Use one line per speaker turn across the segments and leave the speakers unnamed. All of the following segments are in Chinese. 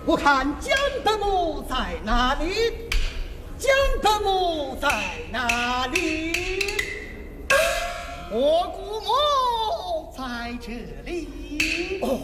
我看江德母在哪里？江德母在哪里？我姑母在这里。哦。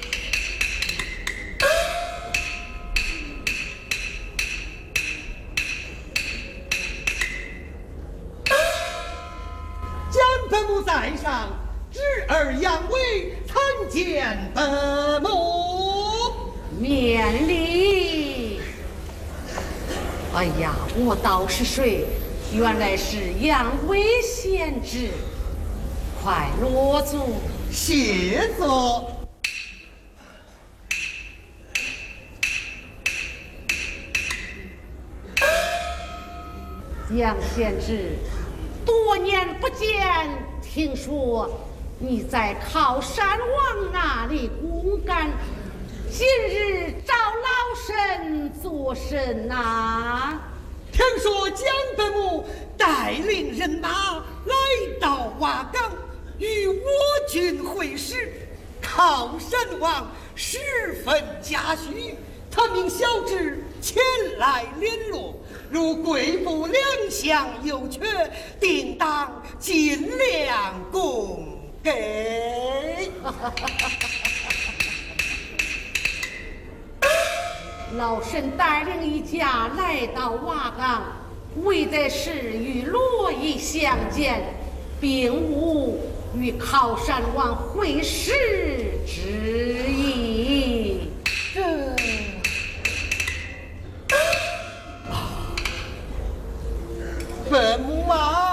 江德母在上，侄儿杨伟参见德母。
免礼。哎呀，我道是谁？原来是杨伟贤侄，快落座。
谢座。
杨贤侄，多年不见，听说你在靠山王那里公干，今日找老身做甚呐？
听说江德母带领人马来到瓦岗，与我军会师，靠山王十分嘉许，他命小侄前来联络。如贵部两项有缺，定当尽量供给。
老身带领一家来到瓦岗，为的是与罗毅相见，并无与靠山王会师之意。
本母啊，